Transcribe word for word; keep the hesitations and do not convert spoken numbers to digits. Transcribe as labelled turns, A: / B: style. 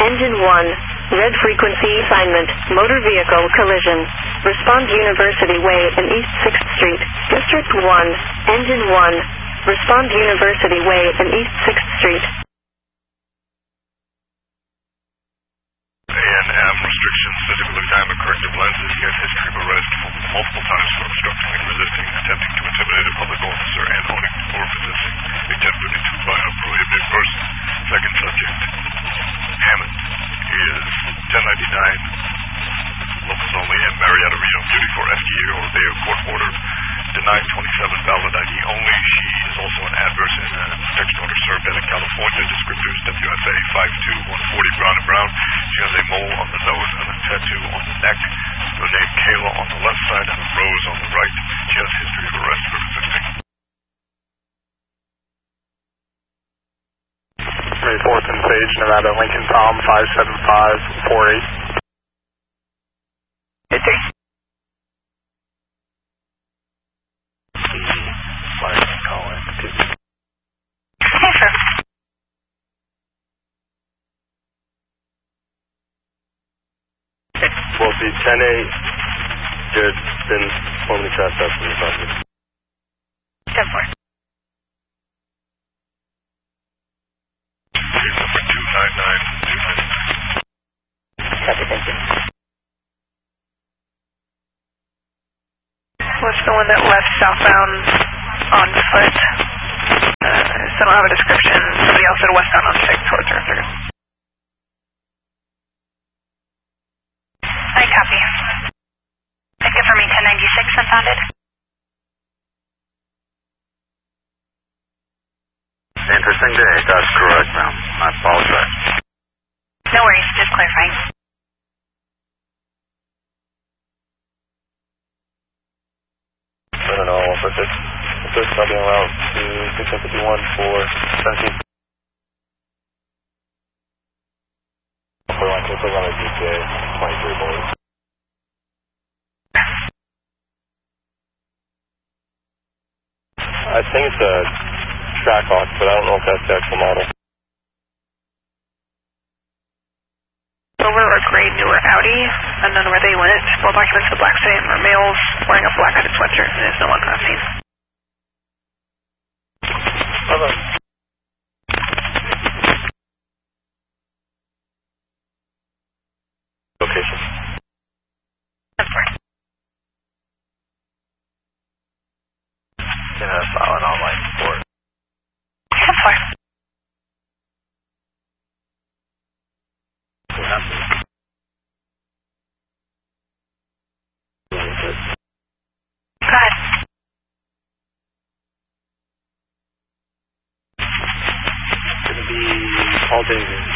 A: Engine one, red frequency assignment, motor vehicle collision. Respond University Way and East sixth Street. District one, Engine one, respond University Way and East sixth Street.
B: A and M restrictions, physical exam, corrective lenses, he has history of arrest multiple times for obstructing and resisting, attempting to intimidate a public officer, and owning or possessing a ten thirty-two by a prohibited person. Second subject, Hammond, is ten ninety-nine, locals only, and Marietta Reno, duty for F D A or obey a court order. Denied twenty-seven, valid I D only. She is also an adverse and a protection order served out in California. Descriptors W F A five two one forty, brown and brown. She has a mole on the nose and a tattoo on the neck. The name Kayla on the left side and a rose on the right. She has history of arrest for resisting.
C: twenty-fourth and Sage, Nevada, Lincoln Tom, five seven five four eight.
D: Hit three. Hey, sir.
E: Well, the ten eight, Jared's been formally trespassed in the property.
D: ten four.
B: Number two nine nine two nine.
D: Copy, thank you.
F: What's the one that left southbound on foot? Uh, so I don't have a description. Somebody else said westbound on six towards Arthur.
D: I copy. Ticket for me, ten ninety-six, unfounded.
C: Interesting day. That's correct, ma'am. I apologize.
D: No worries, just clarifying.
E: I don't know, but this, this is being route to six fifty-one for seventeen. We're on a G T A, twenty-three boys. I think it's a Trackhawk, but I don't know if that's the actual model.
F: Over a gray newer Audi, unknown where they went. Both occupants of the black same are males wearing a black hooded sweatshirt, and there's no one on scene.
E: Okay. Location.
D: ten four.
E: Yeah, file an online report.
D: ten four. Go ahead.
E: It's going to be all day.